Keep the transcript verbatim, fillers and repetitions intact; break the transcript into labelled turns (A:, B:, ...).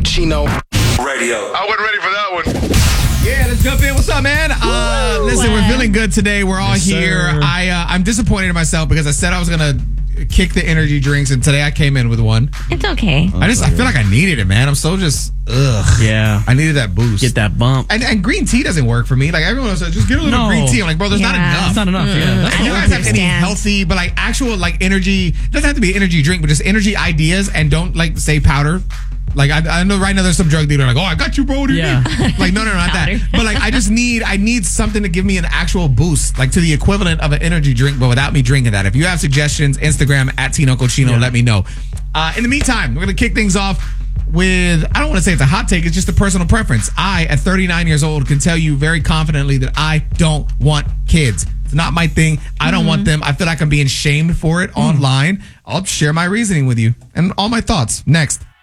A: Cochino Radio.
B: I wasn't ready for that one.
C: Yeah, let's jump in. What's up, man? Uh, listen, we're feeling good today. We're all
D: Yes,
C: here.
D: sir.
C: I uh, I'm disappointed in myself because I said I was gonna kick the energy drinks, and today I came in with one.
E: It's okay.
C: I just I feel like I needed it, man. I'm so just ugh.
D: Yeah.
C: I needed that boost.
D: Get that bump.
C: And, and green tea doesn't work for me. Like everyone else says, just get a little
D: No.
C: green tea. I'm like, bro, there's not
E: Yeah.
C: enough.
D: That's not enough. Yeah. That's
C: Do you
E: I
C: guys
E: don't
C: have any
E: understand.
C: healthy, but like actual like energy? Doesn't have to be an energy drink, but just energy ideas, and don't like say powder. Like I, I know right now there's some drug dealer like, oh, I got you, bro. What do you
D: Yeah.
C: need? Like no, no, no, not that.
E: Powder.
C: But like I just need I need something to give me an actual boost, like to the equivalent of an energy drink, but without me drinking that. If you have suggestions, Instagram at Tino Cochino,
D: Yeah.
C: let me know. Uh, in the meantime, we're gonna kick things off with, I don't want to say it's a hot take, it's just a personal preference. I, at thirty-nine years old, can tell you very confidently that I don't want kids. It's not my thing. I don't want them. I feel like I'm being shamed for it online. I'll share my reasoning with you and all my thoughts next.